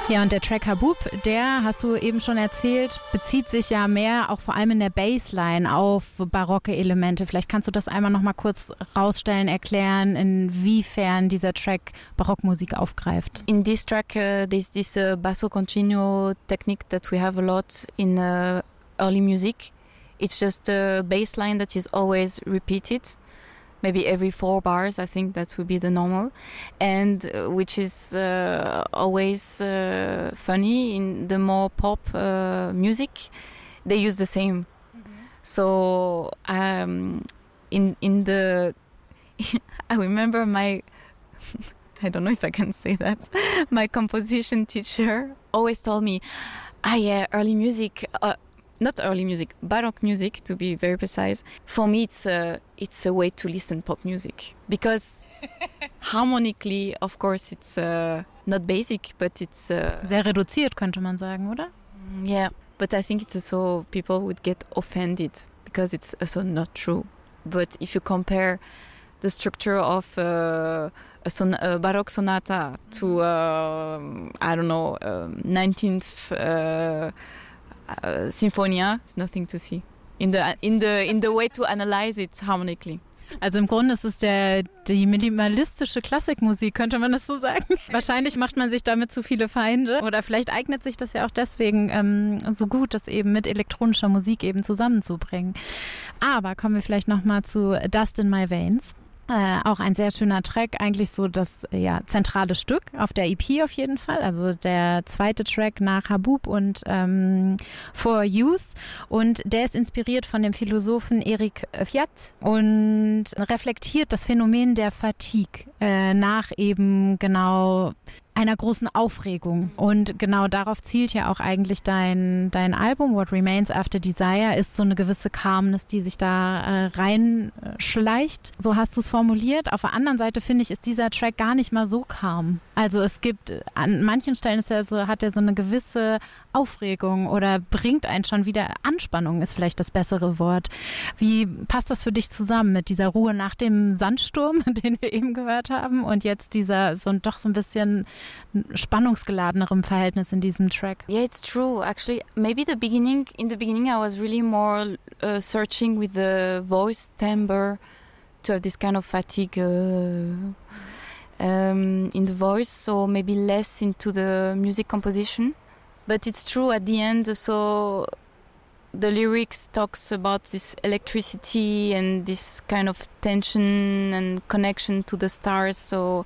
Ja, und der Track Haboob, der, hast du eben schon erzählt, bezieht sich ja mehr, auch vor allem in der Bassline, auf barocke Elemente. Vielleicht kannst du das einmal noch mal kurz rausstellen, erklären, inwiefern dieser Track Barockmusik aufgreift. In this track, there's this basso continuo technique that we have a lot in early music. It's just a bass line that is always repeated. Maybe every 4 bars, I think that would be the normal, and which is always funny. In the more pop music, they use the same. Mm-hmm. So in the I remember my I don't know if I can say that. My composition teacher always told me, yeah, early music. Not early music, Baroque music, to be very precise. For me, it's a way to listen pop music. Because harmonically, of course, it's not basic, but it's... Sehr reduziert, könnte man sagen, oder? Yeah, but I think it's also people would get offended because it's also not true. But if you compare the structure of a Baroque sonata to, I don't know, 19th... Sinfonia, it's nothing to see. In the way to analyze it harmonically. Also im Grunde ist es die minimalistische Klassikmusik, könnte man das so sagen. Wahrscheinlich macht man sich damit zu viele Feinde oder vielleicht eignet sich das ja auch deswegen so gut, das eben mit elektronischer Musik eben zusammenzubringen. Aber kommen wir vielleicht nochmal zu Dust in My Veins. Auch ein sehr schöner Track, eigentlich so das zentrale Stück auf der EP auf jeden Fall. Also der zweite Track nach Haboob und For Use. Und der ist inspiriert von dem Philosophen Eric Fiat und reflektiert das Phänomen der Fatigue nach eben genau einer großen Aufregung. Und genau darauf zielt ja auch eigentlich dein Album, What Remains After Desire, ist so eine gewisse Calmness, die sich da reinschleicht. So hast du es formuliert. Auf der anderen Seite, finde ich, ist dieser Track gar nicht mal so calm. Also es gibt, an manchen Stellen hat er so eine gewisse Aufregung oder bringt einen schon wieder, Anspannung ist vielleicht das bessere Wort. Wie passt das für dich zusammen mit dieser Ruhe nach dem Sandsturm, den wir eben gehört haben, und jetzt dieser doch so ein bisschen spannungsgeladenerem Verhältnis in diesem Track? Yeah, it's true. Actually, maybe in the beginning I was really more searching with the voice timbre to have this kind of fatigue in the voice, so maybe less into the music composition. But it's true at the end, so the lyrics talks about this electricity and this kind of tension and connection to the stars, so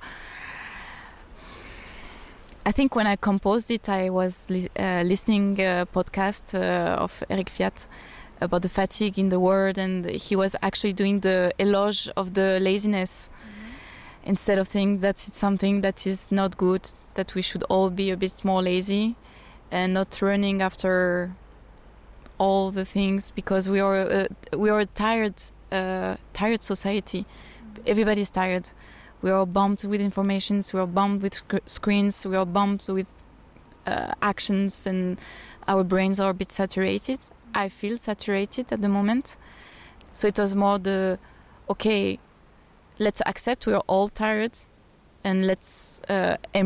I think when I composed it, I was listening a podcast of Eric Fiat about the fatigue in the world, and he was actually doing the éloge of the laziness instead of saying that it's something that is not good, that we should all be a bit more lazy and not running after all the things, because we are a tired society. Everybody's tired. We are bombed with informations, we are bombed with screens, we are bombed with actions, and our brains are a bit saturated. I feel saturated at the moment. So it was more okay, let's accept we are all tired and let's